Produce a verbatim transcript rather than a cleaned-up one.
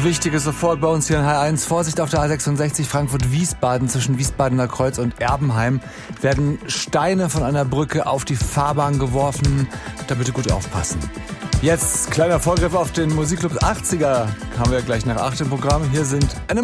Wichtiges sofort bei uns hier in H eins. Vorsicht auf der A sechsundsechzig Frankfurt-Wiesbaden zwischen Wiesbadener Kreuz und Erbenheim. Werden Steine von einer Brücke auf die Fahrbahn geworfen. Da bitte gut aufpassen. Jetzt kleiner Vorgriff auf den Musikclub achtziger. Haben wir gleich nach acht im Programm. Hier sind Animal